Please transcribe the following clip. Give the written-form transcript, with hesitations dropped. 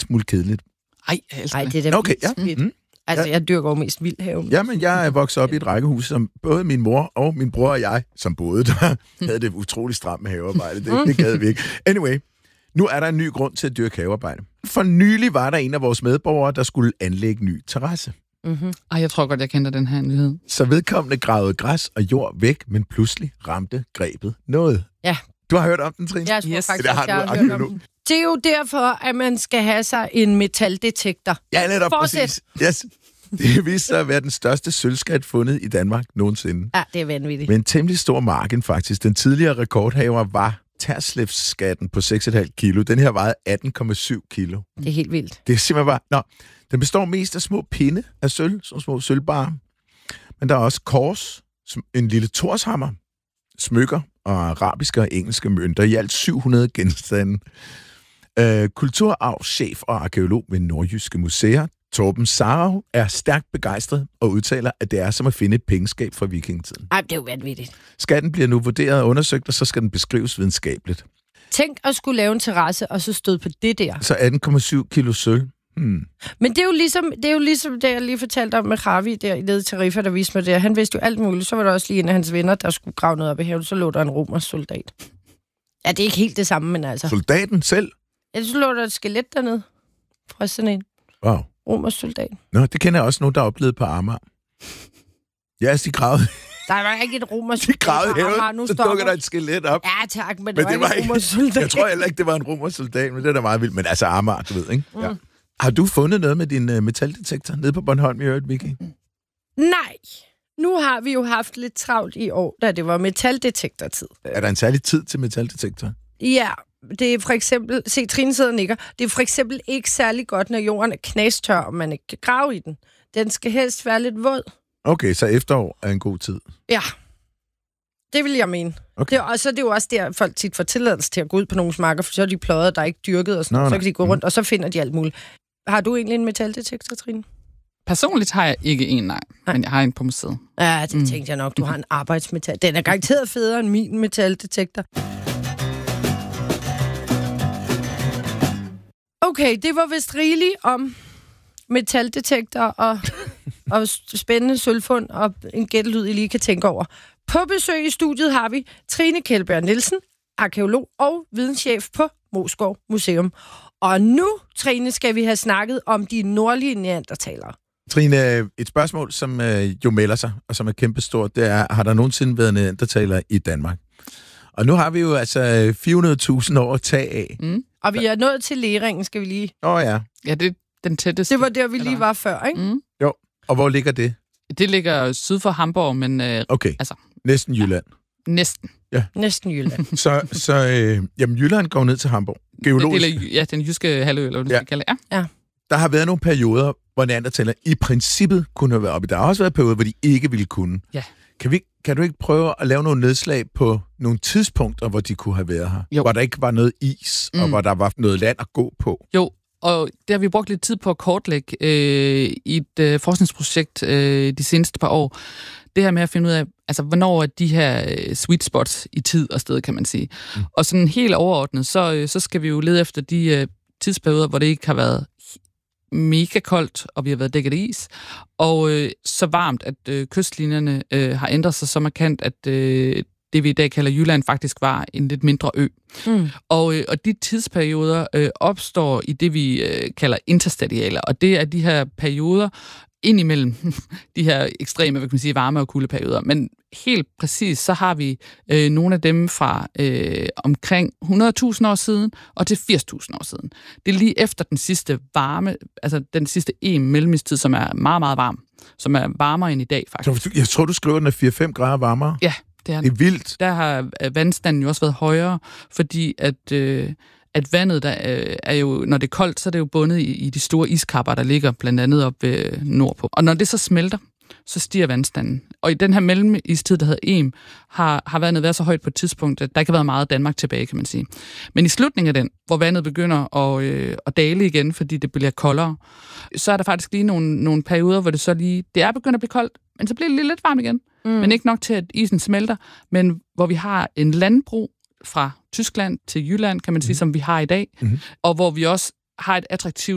smule kedeligt. Ej, jeg elsker det. det er da Okay, ja. vildt. Altså, jeg dyrker jo mest vildhave. Jamen, jeg er vokset op i et rækkehus, som både min mor og min bror og jeg, som boede der, havde det utroligt stramt med havearbejde. Det gad vi ikke. Anyway, nu er der en ny grund til at dyrke havearbejde. For nylig var der en af vores medborgere, der skulle anlægge ny terrasse. Mm-hmm. Ej, jeg tror godt, jeg kender den her nyhed. Så vedkommende gravede græs og jord væk, men pludselig ramte grebet noget. Ja. Du har hørt om den, Trine? Jeg tror Yes. faktisk, Det har jeg du har hørt om arkeolog. den. Det er jo derfor, at man skal have sig en metaldetektor. Ja, netop Fortsæt. præcis. Yes. Det viste sig at være den største sølvskat fundet i Danmark nogensinde. Ja, det er vanvittigt. Med en temmelig stor marken faktisk. Den tidligere rekordhaver var Terslev-skatten på 6,5 kilo. Den her vejede 18,7 kilo. Det er helt vildt. Det er simpelthen bare... Nå, den består mest af små pinde af sølv, som små sølvbarer. Men der er også kors, en lille torshammer, smykker og arabiske og engelske mønter. I alt 700 genstande. Kulturarvschef og arkeolog ved Nordjyske Museer, Torben Sarau, er stærkt begejstret og udtaler, at det er som at finde et pengeskab fra vikingetiden. Ej, det er jo vanvittigt. Skatten bliver nu vurderet og undersøgt, og så skal den beskrives videnskabeligt. Tænk at skulle lave en terrasse, og så støde på det der. Så 18,7 kilo sølv. Men det er jo ligesom det, jeg lige fortalte om med Ravi der nede i Tarifa, der viste mig det. Han vidste jo alt muligt. Så var der også lige en af hans venner, der skulle grave noget op i haven. Så lå der en romersk soldat. Ja, det er ikke helt det samme, men altså... Soldaten selv? Ja, så lå der et skelet dernede. Fra sådan en Wow. romersk soldat. Nå, det kender jeg også nogen, der har oplevet på Amager. Ja, de gravede. Der var ikke et romersk De gravede soldat på Amager. hævet, så dukker der et skelet op. Ja, tak, men Men det var ikke en romersk soldat. Jeg tror heller ikke, det var en romersk soldat, men det er da meget vildt. Men altså Amager, du ved, ikke? Ja. Har du fundet noget med din metaldetektor nede på Bornholm i øvrigt, Vicky? Nej. Nu har vi jo haft lidt travlt i år, da det var metaldetektortid. Er der en særlig tid til metaldetektor? Ja, det er for eksempel... Se, Trine sidder og nikker. Det er for eksempel ikke særlig godt, når jorden er knastør, og man ikke kan grave i den. Den skal helst være lidt våd. Okay, så efterår er en god tid. Ja, det vil jeg mene. Okay. Og så er det jo også der, folk tit får tilladelse til at gå ud på nogle marker, for så er de pløjet, der er ikke dyrket, og sådan noget. Så kan de gå rundt, og så finder de alt muligt. Har du egentlig en metaldetektor, Trine? Personligt har jeg ikke en, nej. Men jeg har en på museet. Ja, det tænkte jeg nok. Du har en arbejdsmetal. Den er garanteret federe end min metaldetektor. Okay, det var vist rigeligt om metaldetektor og spændende sølvfund og en gættelyd, I lige kan tænke over. På besøg i studiet har vi Trine Kjeldberg Nielsen, arkeolog og videnschef på Moesgaard Museum. Og nu, Trine, skal vi have snakket om de nordlige neandertalere. Trine, et spørgsmål, som jo melder sig, og som er kæmpestort, det er, har der nogensinde været neandertalere i Danmark? Og nu har vi jo altså 400.000 år at tage af. Og vi er nået til Leringen, skal vi lige... Ja. Ja, det er den tætteste. Det var der, vi lige var før, ikke? Jo, og hvor ligger det? Det ligger syd for Hamburg, men Okay, altså, næsten Jylland. næsten. Næsten Jylland. Så jamen, Jylland går ned til Hamburg. Geologisk. Den jyske halvø, eller hvad du skal kalde det. Ja. Der har været nogle perioder, hvor neandertalere i princippet kunne have været oppe. Der har også været perioder, hvor de ikke ville kunne. Ja. Kan du ikke prøve at lave nogle nedslag på nogle tidspunkter, hvor de kunne have været her? Jo. Hvor der ikke var noget is, og hvor der var noget land at gå på? Jo, og det har vi brugt lidt tid på at kortlægge i et forskningsprojekt de seneste par år. Det her med at finde ud af, altså, hvornår er de her sweet spots i tid og sted, kan man sige. Og sådan helt overordnet, så skal vi jo lede efter de tidsperioder, hvor det ikke har været mega koldt, og vi har været dækket af is, og så varmt, at kystlinjerne har ændret sig så markant, at det vi i dag kalder Jylland faktisk var en lidt mindre ø. Og de tidsperioder opstår i det, vi kalder interstadialer, og det er de her perioder indimellem de her ekstreme, hvad kan man sige, varme- og kuldeperioder. Men helt præcis, så har vi nogle af dem fra omkring 100.000 år siden og til 80.000 år siden. Det er lige efter den sidste varme, altså den sidste mellemistid, som er meget, meget varm. Som er varmere end i dag, faktisk. Jeg tror, du skriver, den er 4-5 grader varmere. Ja, det er Det er vildt. Der har vandstanden jo også været højere, fordi at vandet, der er jo, når det er koldt, så er det jo bundet i de store iskapper, der ligger blandt andet op nordpå. Og når det så smelter, så stiger vandstanden. Og i den her mellemistid, der hedder Em, har vandet været så højt på et tidspunkt, at der ikke har været meget Danmark tilbage, kan man sige. Men i slutningen af den, hvor vandet begynder at dale igen, fordi det bliver koldere, så er der faktisk lige nogle perioder, hvor det er begyndt at blive koldt, men så bliver det lige lidt varmt igen. Men ikke nok til, at isen smelter, men hvor vi har en landbro fra Tyskland til Jylland, kan man sige, som vi har i dag, og hvor vi også har et attraktivt